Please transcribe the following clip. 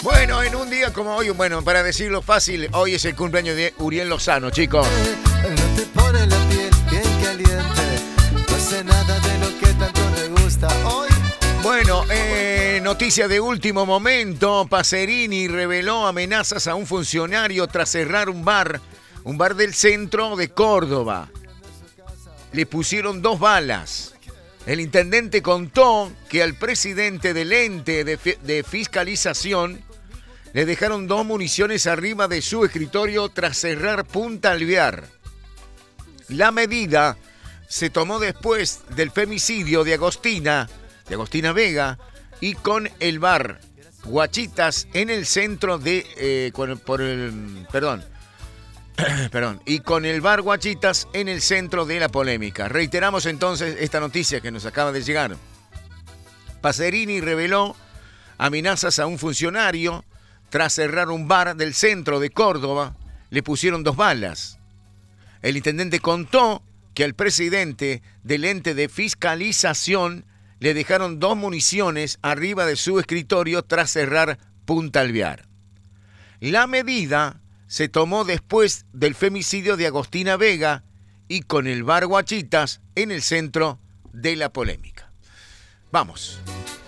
Bueno, en un día como hoy, bueno, para decirlo fácil, hoy es el cumpleaños de Uriel Lozano, chicos. No te pone la piel bien caliente, no sé nada de lo que tanto te gusta hoy. Bueno, noticia de último momento, Pacerini reveló amenazas a un funcionario tras cerrar un bar del centro de Córdoba. Le pusieron 2 balas. El intendente contó que al presidente del ente de fiscalización le dejaron 2 municiones arriba de su escritorio tras cerrar Punta Alvear. La medida se tomó después del femicidio de Agostina Vega, y con el bar Guachitas en el centro de... y con el bar Guachitas en el centro de la polémica. Reiteramos entonces esta noticia que nos acaba de llegar. Pacerini reveló amenazas a un funcionario tras cerrar un bar del centro de Córdoba. Le pusieron 2 balas. El intendente contó que al presidente del ente de fiscalización le dejaron 2 municiones arriba de su escritorio tras cerrar Punta Alvear. La medida se tomó después del femicidio de Agostina Vega y con el bar Guachitas en el centro de la polémica. Vamos.